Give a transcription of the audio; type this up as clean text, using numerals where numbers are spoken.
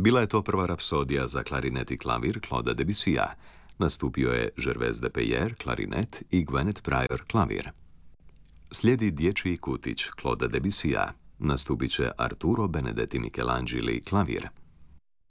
Bila je to prva rapsodija za klarinet i klavir Claude'a Debussya. Nastupio je Gervais de Payer, klarinet i Gwenet Pryor, klavir. Slijedi Dječji kutić Claude'a Debussya. Nastupit će Arturo Benedetti Michelangeli, klavir.